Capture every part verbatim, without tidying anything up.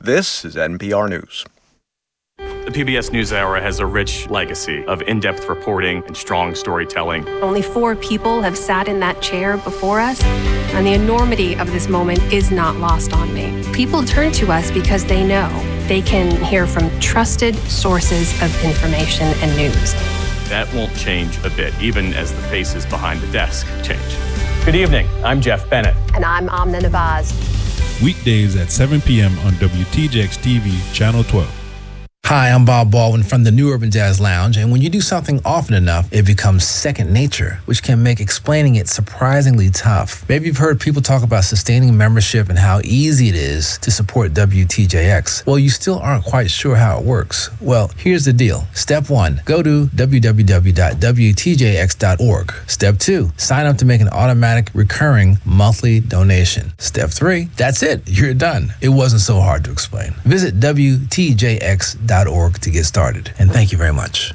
This is N P R News. The P B S NewsHour has a rich legacy of in-depth reporting and strong storytelling. Only four people have sat in that chair before us, and the enormity of this moment is not lost on me. People turn to us because they know they can hear from trusted sources of information and news. That won't change a bit, even as the faces behind the desk change. Good evening. I'm Jeff Bennett. And I'm Amna Nabaz. Weekdays at seven p.m. on W T J X T V, Channel twelve. Hi, I'm Bob Baldwin from the New Urban Jazz Lounge, and when you do something often enough, it becomes second nature, which can make explaining it surprisingly tough. Maybe you've heard people talk about sustaining membership and how easy it is to support W T J X. Well, you still aren't quite sure how it works. Well, here's the deal. Step one, go to w w w dot w t j x dot org. Step two, sign up to make an automatic recurring monthly donation. Step three, that's it. You're done. It wasn't so hard to explain. Visit w t j x dot org to get started. And thank you very much.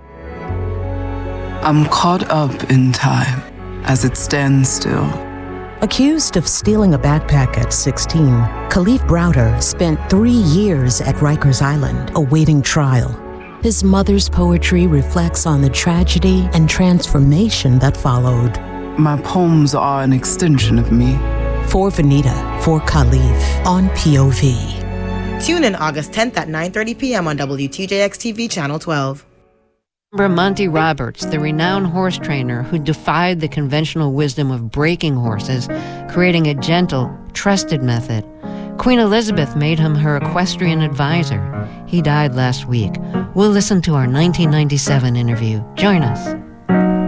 I'm caught up in time as it stands still. Accused of stealing a backpack at sixteen, Khalif Browder spent three years at Rikers Island awaiting trial. His mother's poetry reflects on the tragedy and transformation that followed. My poems are an extension of me. For Vanita, for Khalif, on P O V. Tune in August tenth at nine thirty p.m. on W T J X T V Channel twelve. Remember Monty Roberts, the renowned horse trainer who defied the conventional wisdom of breaking horses, creating a gentle, trusted method. Queen Elizabeth made him her equestrian advisor. He died last week. We'll listen to our nineteen ninety-seven interview. Join us.